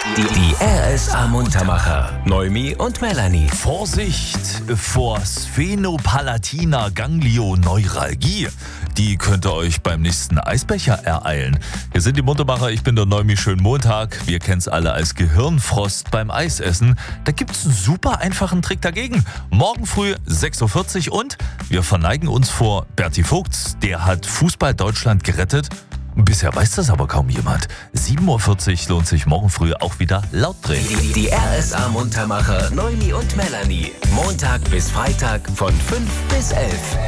Die RSA Muntermacher. Noemi und Melanie. Vorsicht vor Sphenopalatiner Ganglioneuralgie. Die könnte euch beim nächsten Eisbecher ereilen. Hier sind die Muntermacher, ich bin der Noemi, schönen Montag. Wir kennen es alle als Gehirnfrost beim Eisessen. Da gibt es einen super einfachen Trick dagegen. Morgen früh 6.40 Uhr und wir verneigen uns vor Berti Vogts. Der hat Fußball Deutschland gerettet. Bisher weiß das aber kaum jemand. 7.40 Uhr lohnt sich morgen früh auch wieder laut drehen. Die RSA Muntermacher Noemi und Melanie. Montag bis Freitag von 5 bis 11.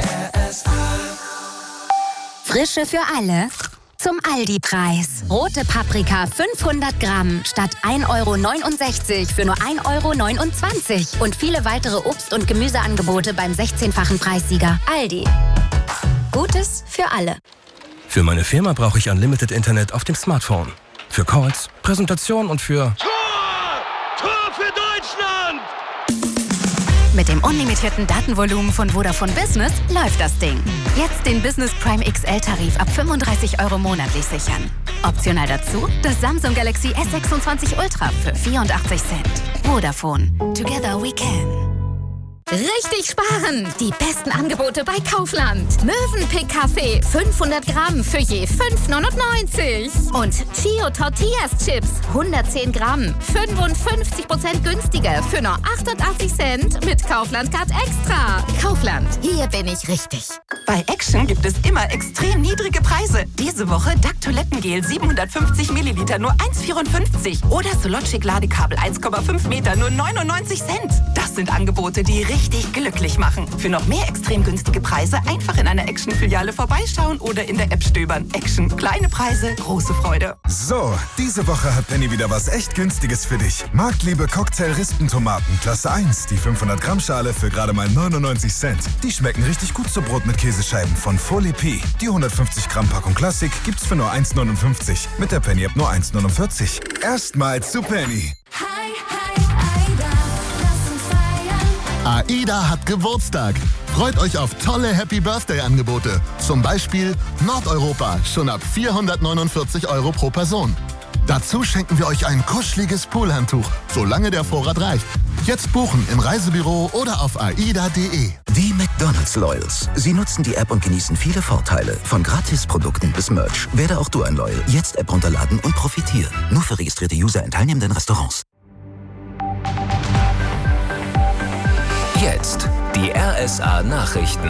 Frische für alle zum Aldi-Preis. Rote Paprika 500 Gramm statt 1,69 € für nur 1,29 € und viele weitere Obst- und Gemüseangebote beim 16-fachen Preissieger. Aldi. Gutes für alle. Für meine Firma brauche ich Unlimited Internet auf dem Smartphone. Für Calls, Präsentation und für... Tor für Deutschland! Mit dem unlimitierten Datenvolumen von Vodafone Business läuft das Ding. Jetzt den Business Prime XL-Tarif ab 35 € monatlich sichern. Optional dazu das Samsung Galaxy S26 Ultra für 84 Cent. Vodafone. Together we can. Richtig sparen! Die besten Angebote bei Kaufland. Mövenpick Kaffee 500 Gramm für je 5,99 €. Und Chio Tortillas Chips 110 Gramm 55% günstiger für nur 88 Cent mit Kaufland Card Extra. Kaufland, hier bin ich richtig. Bei Action gibt es immer extrem niedrige Preise. Diese Woche Duck Toilettengel 750 Milliliter nur 1,54 € oder Sologic Ladekabel 1,5 Meter nur 99 Cent. Das sind Angebote, die richtig glücklich machen. Für noch mehr extrem günstige Preise einfach in einer Action-Filiale vorbeischauen oder in der App stöbern. Action. Kleine Preise, große Freude. So, diese Woche hat Penny wieder was echt Günstiges für dich. Marktliebe Cocktail-Rispentomaten, Klasse 1. Die 500 Gramm Schale für gerade mal 99 Cent. Die schmecken richtig gut zu Brot mit Käsescheiben von Folie P. Die 150 Gramm Packung Klassik gibt's für nur 1,59 €. Mit der Penny-App nur 1,49 €. Erstmals zu Penny. AIDA hat Geburtstag. Freut euch auf tolle Happy-Birthday-Angebote. Zum Beispiel Nordeuropa, schon ab 449 € pro Person. Dazu schenken wir euch ein kuscheliges Poolhandtuch, solange der Vorrat reicht. Jetzt buchen im Reisebüro oder auf aida.de. Die McDonald's Loyals. Sie nutzen die App und genießen viele Vorteile. Von Gratisprodukten bis Merch. Werde auch du ein Loyal. Jetzt App runterladen und profitieren. Nur für registrierte User in teilnehmenden Restaurants. Jetzt die RSA Nachrichten.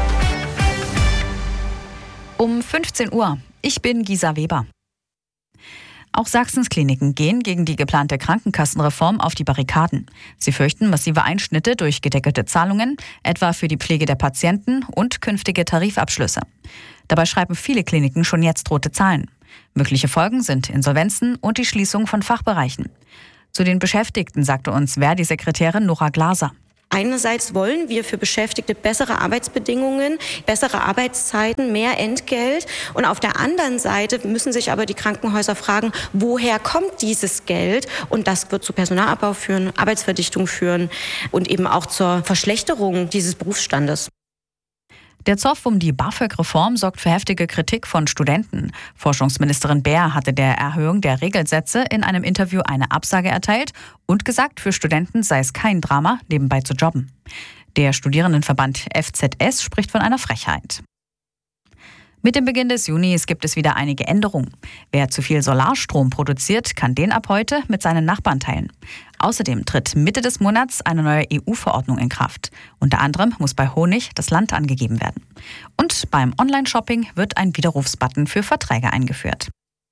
Um 15 Uhr. Ich bin Gisa Weber. Auch Sachsens Kliniken gehen gegen die geplante Krankenkassenreform auf die Barrikaden. Sie fürchten massive Einschnitte durch gedeckelte Zahlungen, etwa für die Pflege der Patienten und künftige Tarifabschlüsse. Dabei schreiben viele Kliniken schon jetzt rote Zahlen. Mögliche Folgen sind Insolvenzen und die Schließung von Fachbereichen. Zu den Beschäftigten sagte uns Verdi-Sekretärin Nora Glaser. Einerseits wollen wir für Beschäftigte bessere Arbeitsbedingungen, bessere Arbeitszeiten, mehr Entgelt. Und auf der anderen Seite müssen sich aber die Krankenhäuser fragen, woher kommt dieses Geld? Und das wird zu Personalabbau führen, Arbeitsverdichtung führen und eben auch zur Verschlechterung dieses Berufsstandes. Der Zoff um die BAföG-Reform sorgt für heftige Kritik von Studenten. Forschungsministerin Baer hatte der Erhöhung der Regelsätze in einem Interview eine Absage erteilt und gesagt, für Studenten sei es kein Drama, nebenbei zu jobben. Der Studierendenverband FZS spricht von einer Frechheit. Mit dem Beginn des Junis gibt es wieder einige Änderungen. Wer zu viel Solarstrom produziert, kann den ab heute mit seinen Nachbarn teilen. Außerdem tritt Mitte des Monats eine neue EU-Verordnung in Kraft. Unter anderem muss bei Honig das Land angegeben werden. Und beim Online-Shopping wird ein Widerrufsbutton für Verträge eingeführt.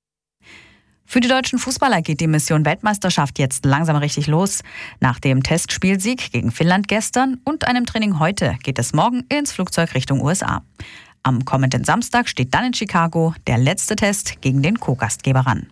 Für die deutschen Fußballer geht die Mission Weltmeisterschaft jetzt langsam richtig los. Nach dem Testspielsieg gegen Finnland gestern und einem Training heute geht es morgen ins Flugzeug Richtung USA. Am kommenden Samstag steht dann in Chicago der letzte Test gegen den Co-Gastgeber an.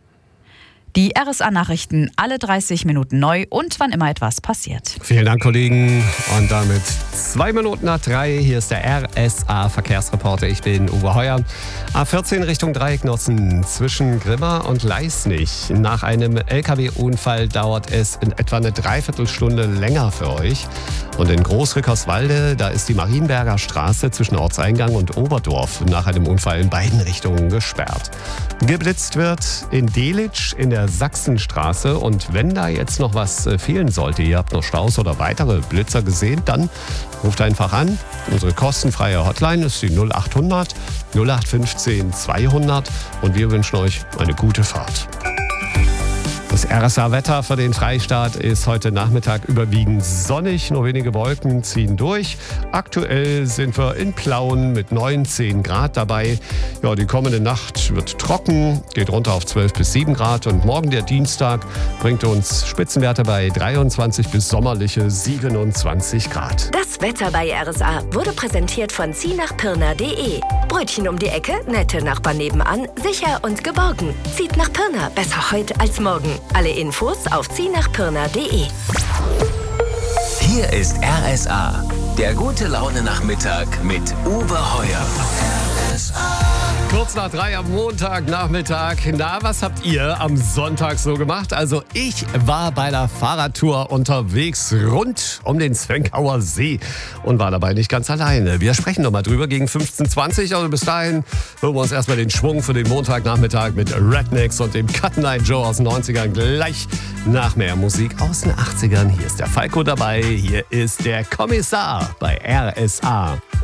Die RSA-Nachrichten alle 30 Minuten neu und wann immer etwas passiert. Vielen Dank, Kollegen. Und damit 2 Minuten nach 3. Hier ist der RSA-Verkehrsreporter. Ich bin Uwe Heuer. A14 Richtung Dreiecknotzen zwischen Grimma und Leisnig. Nach einem LKW-Unfall dauert es in etwa eine Dreiviertelstunde länger für euch. Und in Großrückerswalde, da ist die Marienberger Straße zwischen Ortseingang und Oberdorf nach einem Unfall in beiden Richtungen gesperrt. Geblitzt wird in Delitzsch in der der Sachsenstraße. Und wenn da jetzt noch was fehlen sollte, ihr habt noch Staus oder weitere Blitzer gesehen, dann ruft einfach an. Unsere kostenfreie Hotline ist die 0800 0815 200 und wir wünschen euch eine gute Fahrt. Das RSA-Wetter für den Freistaat ist heute Nachmittag überwiegend sonnig. Nur wenige Wolken ziehen durch. Aktuell sind wir in Plauen mit 19 Grad dabei. Ja, die kommende Nacht wird trocken, geht runter auf 12 bis 7 Grad. Und morgen, der Dienstag, bringt uns Spitzenwerte bei 23 bis sommerliche 27 Grad. Das Wetter bei RSA wurde präsentiert von ziehnachpirna.de. Brötchen um die Ecke, nette Nachbarn nebenan, sicher und geborgen. Zieht nach Pirna, besser heute als morgen. Alle Infos auf ziehnachpirna.de. Hier ist RSA, der gute Laune-Nachmittag mit Uwe Heuer. Kurz nach 3 am Montagnachmittag. Na, was habt ihr am Sonntag so gemacht? Also ich war bei der Fahrradtour unterwegs rund um den Zwenkauer See und war dabei nicht ganz alleine. Wir sprechen nochmal drüber gegen 15:20. Also bis dahin hören wir uns erstmal den Schwung für den Montagnachmittag mit Rednecks und dem Cotton Eye Joe aus den 90ern gleich nach mehr Musik aus den 80ern. Hier ist der Falco dabei, hier ist der Kommissar bei RSA.